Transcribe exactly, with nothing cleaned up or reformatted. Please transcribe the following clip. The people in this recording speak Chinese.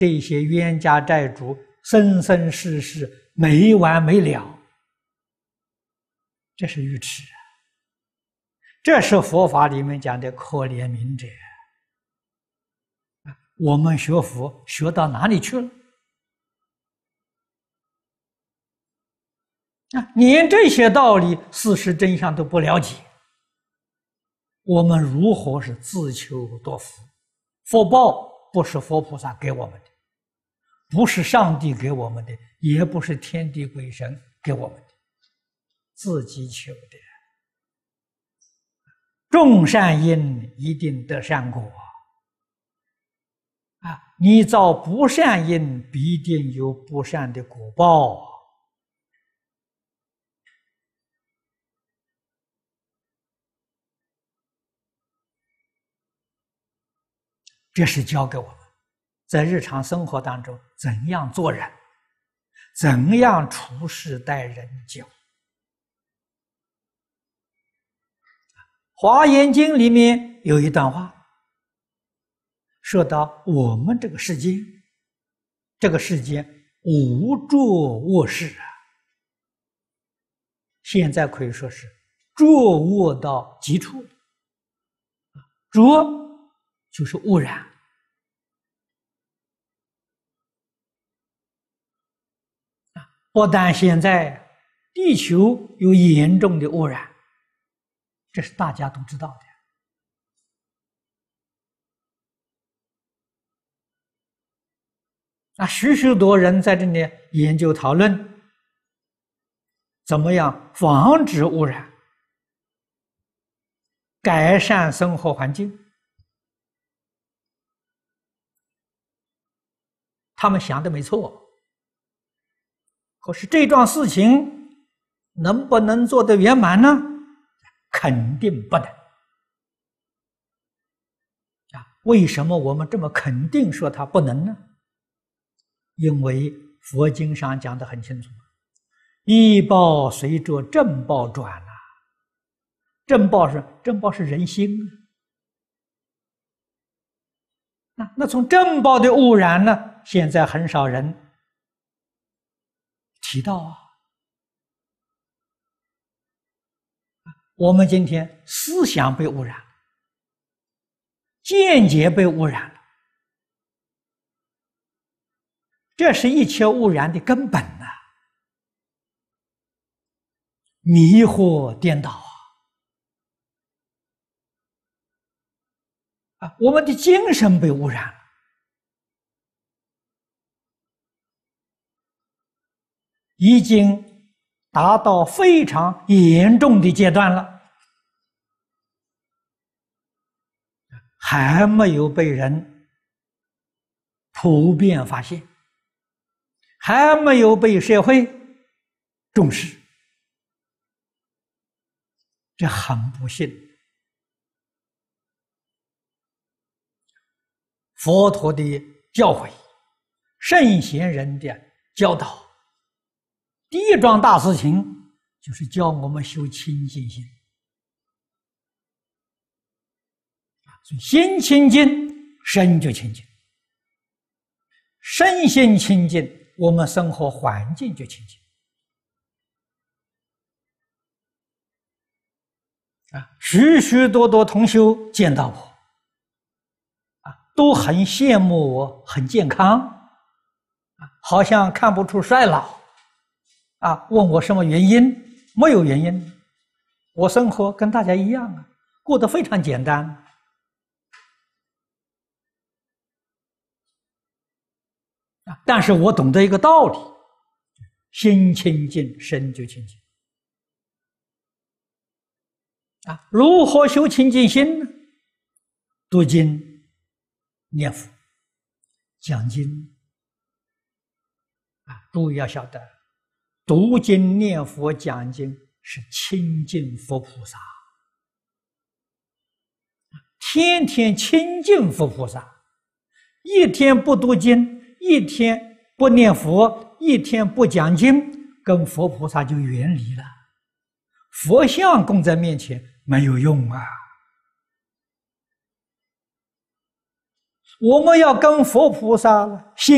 这些冤家债主生生世世没完没了，这是愚痴啊！这是佛法里面讲的可怜悯者。我们学佛学到哪里去了？啊，连这些道理、事实真相都不了解，我们如何是自求多福？福报不是佛菩萨给我们的，不是上帝给我们的，也不是天地鬼神给我们的，自己求的。种善因一定得善果啊！你造不善因，必定有不善的果报。这是教给我们在日常生活当中怎样做人，怎样处事待人接物。华严经里面有一段话说到我们这个世界，这个世界无着恶事啊，现在可以说是着恶到极处。着就是污染啊，不但现在地球有严重的污染，这是大家都知道的。啊，许许多人在这里研究讨论，怎么样防止污染，改善生活环境。他们想的没错，可是这桩事情能不能做得圆满呢？肯定不能。啊，为什么我们这么肯定说它不能呢？因为佛经上讲得很清楚，依报随着正报转啊。正报是正报是人心啊。那从正报的污染呢，现在很少人提到啊。我们今天思想被污染，见解被污染了，这是一切污染的根本呐、啊！迷惑颠倒啊！啊，我们的精神被污染了，已经达到非常严重的阶段了，还没有被人普遍发现，还没有被社会重视，这很不幸。佛陀的教诲，圣贤人的教导，第一桩大事情就是教我们修清净心。所以心清净，身就清净；身心清净，我们生活环境就清净。啊，许许多多同修见到我，啊，都很羡慕我，很健康，啊，好像看不出衰老，啊，问我什么原因？没有原因，我生活跟大家一样啊，过得非常简单。啊，但是我懂得一个道理，心清净，身就清净。啊，如何修清净心呢？读经、念佛、讲经。啊，注意要晓得，读经、念佛、讲经是亲近佛菩萨，天天亲近佛菩萨，一天不读经，一天不念佛，一天不讲经，跟佛菩萨就远离了。佛像供在面前没有用啊！我们要跟佛菩萨心